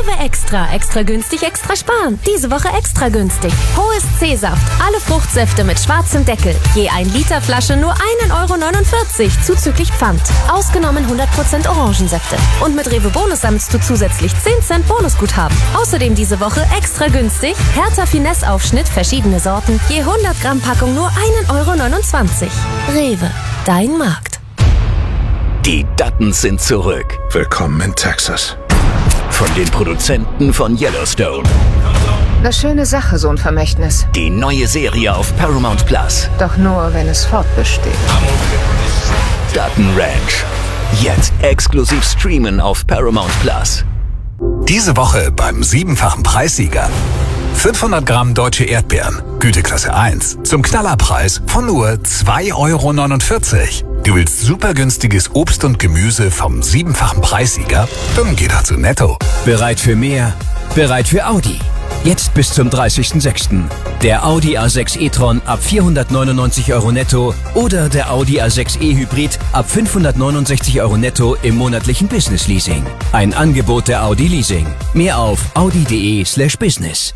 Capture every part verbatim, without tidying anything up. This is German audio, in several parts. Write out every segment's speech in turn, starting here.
Rewe Extra. Extra günstig, extra sparen. Diese Woche extra günstig. Hohes C-Saft. Alle Fruchtsäfte mit schwarzem Deckel. Je ein Liter Flasche nur ein Euro neunundvierzig. Zuzüglich Pfand. Ausgenommen hundert Prozent Orangensäfte. Und mit Rewe Bonus sammelst du zusätzlich zehn Cent Bonusguthaben. Außerdem diese Woche extra günstig. Hertha Finesse Aufschnitt, verschiedene Sorten. Je hundert Gramm Packung nur ein Euro neunundzwanzig. Rewe. Dein Markt. Die Duttons sind zurück. Willkommen in Texas. Von den Produzenten von Yellowstone. Eine schöne Sache, so ein Vermächtnis. Die neue Serie auf Paramount Plus. Doch nur, wenn es fortbesteht. Dutton Ranch. Jetzt exklusiv streamen auf Paramount Plus. Diese Woche beim siebenfachen Preissieger. fünfhundert Gramm deutsche Erdbeeren, Güteklasse eins, zum Knallerpreis von nur zwei Euro neunundvierzig. Du willst super günstiges Obst und Gemüse vom siebenfachen Preissieger? Dann geh doch zu Netto. Bereit für mehr? Bereit für Audi. Jetzt bis zum dreißigsten sechsten Der Audi A sechs e-tron ab vierhundertneunundneunzig Euro netto oder der Audi A sechs e Hybrid ab fünfhundertneunundsechzig Euro netto im monatlichen Business Leasing. Ein Angebot der Audi Leasing. Mehr auf audi.de slash business.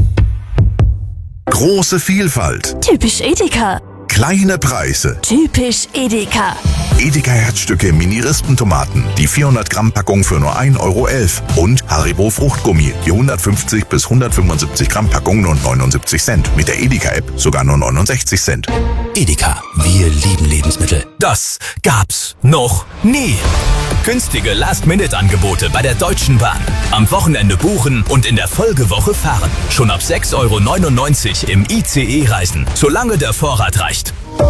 Große Vielfalt. Typisch Edeka. Kleine Preise. Typisch Edeka. Edeka Herzstücke Mini-Rispentomaten. Die vierhundert Gramm Packung für nur ein Euro elf. Und Haribo Fruchtgummi. Die hundertfünfzig bis hundertfünfundsiebzig Gramm Packung nur neunundsiebzig Cent. Mit der Edeka-App sogar nur neunundsechzig Cent. Edeka. Wir lieben Lebensmittel. Das gab's noch nie. Günstige Last-Minute-Angebote bei der Deutschen Bahn. Am Wochenende buchen und in der Folgewoche fahren. Schon ab sechs Euro neunundneunzig im I C E-Reisen, solange der Vorrat reicht.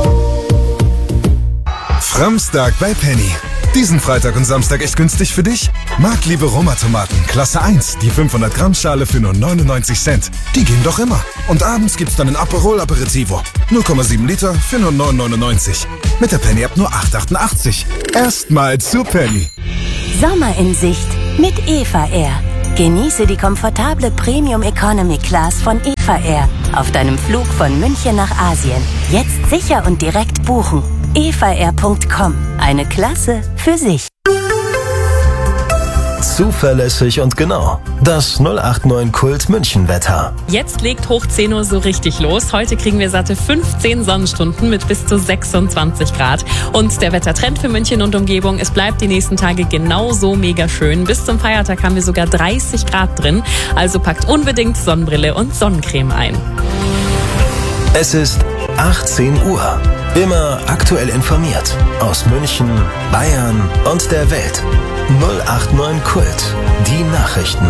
Framstag bei Penny. Diesen Freitag und Samstag echt günstig für dich? Marktliebe Roma-Tomaten, Klasse eins, die fünfhundert Gramm Schale für nur neunundneunzig Cent. Die gehen doch immer. Und abends gibt's dann ein Aperol Aperitivo. null Komma sieben Liter für nur neun neunundneunzig. Mit der Penny-App nur acht achtundachtzig. Erstmal zu Penny. Sommer in Sicht mit Eva Air. Genieße die komfortable Premium Economy Class von Eva Air auf deinem Flug von München nach Asien. Jetzt sicher und direkt buchen. eva air punkt com. Eine Klasse für sich. Zuverlässig und genau. Das null acht neun Kult München Wetter. Jetzt legt hoch zehn Uhr so richtig los. Heute kriegen wir satte fünfzehn Sonnenstunden mit bis zu sechsundzwanzig Grad. Und der Wettertrend für München und Umgebung, es bleibt die nächsten Tage genauso mega schön. Bis zum Feiertag haben wir sogar dreißig Grad drin. Also packt unbedingt Sonnenbrille und Sonnencreme ein. Es ist achtzehn Uhr. Immer aktuell informiert. Aus München, Bayern und der Welt. null acht neun Kult. Die Nachrichten.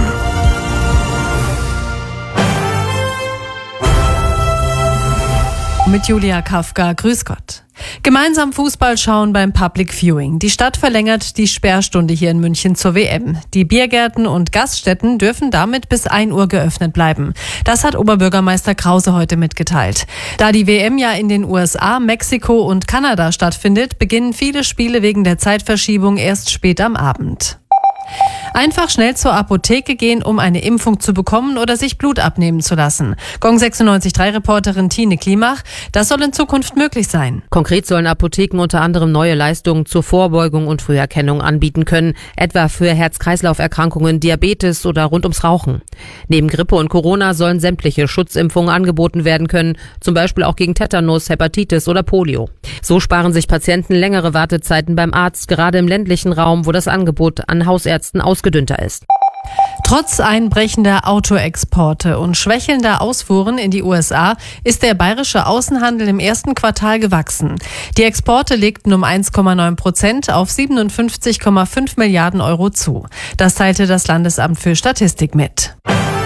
Mit Julia Kafka, grüß Gott. Gemeinsam Fußball schauen beim Public Viewing. Die Stadt verlängert die Sperrstunde hier in München zur W M. Die Biergärten und Gaststätten dürfen damit bis ein Uhr geöffnet bleiben. Das hat Oberbürgermeister Krause heute mitgeteilt. Da die W M ja in den U S A, Mexiko und Kanada stattfindet, beginnen viele Spiele wegen der Zeitverschiebung erst spät am Abend. Einfach schnell zur Apotheke gehen, um eine Impfung zu bekommen oder sich Blut abnehmen zu lassen. Gong sechsundneunzig Komma drei Reporterin Tine Klimach, das soll in Zukunft möglich sein. Konkret sollen Apotheken unter anderem neue Leistungen zur Vorbeugung und Früherkennung anbieten können, etwa für Herz-Kreislauf-Erkrankungen, Diabetes oder rund ums Rauchen. Neben Grippe und Corona sollen sämtliche Schutzimpfungen angeboten werden können, zum Beispiel auch gegen Tetanus, Hepatitis oder Polio. So sparen sich Patienten längere Wartezeiten beim Arzt, gerade im ländlichen Raum, wo das Angebot an Hausärzten ausgedünnter ist. Trotz einbrechender Autoexporte und schwächelnder Ausfuhren in die U S A ist der bayerische Außenhandel im ersten Quartal gewachsen. Die Exporte legten um eins Komma neun Prozent auf siebenundfünfzig Komma fünf Milliarden Euro zu. Das teilte das Landesamt für Statistik mit.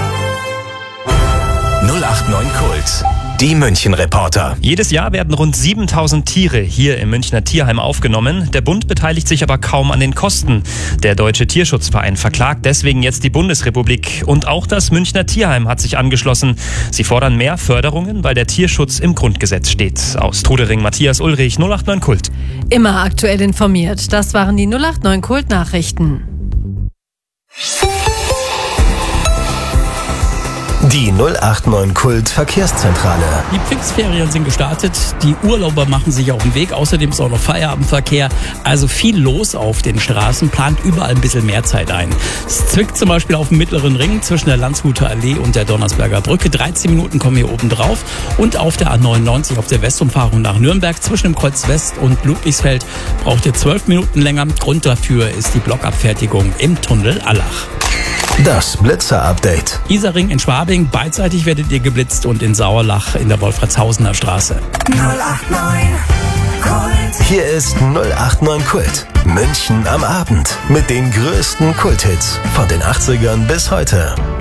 null acht neun Kult. Die München-Reporter. Jedes Jahr werden rund siebentausend Tiere hier im Münchner Tierheim aufgenommen. Der Bund beteiligt sich aber kaum an den Kosten. Der Deutsche Tierschutzverein verklagt deswegen jetzt die Bundesrepublik. Und auch das Münchner Tierheim hat sich angeschlossen. Sie fordern mehr Förderungen, weil der Tierschutz im Grundgesetz steht. Aus Trudering Matthias Ulrich, null acht neun Kult. Immer aktuell informiert. Das waren die null acht neun Kult-Nachrichten. Die null acht neun Kult Verkehrszentrale. Die Pfingstferien sind gestartet, die Urlauber machen sich auf den Weg, außerdem ist auch noch Feierabendverkehr, also viel los auf den Straßen, plant überall ein bisschen mehr Zeit ein. Es zwickt zum Beispiel auf dem Mittleren Ring zwischen der Landshuter Allee und der Donnersberger Brücke, dreizehn Minuten kommen hier oben drauf, und auf der A neunundneunzig auf der Westumfahrung nach Nürnberg zwischen dem Kreuz West und Ludwigsfeld braucht ihr zwölf Minuten länger. Grund dafür ist die Blockabfertigung im Tunnel Allach. Das Blitzer-Update. Isarring in Schwabing, beidseitig werdet ihr geblitzt, und in Sauerlach in der Wolfratshausener Straße. null acht neun Kult. Hier ist null acht neun Kult. München am Abend mit den größten Kulthits von den achtzigern bis heute.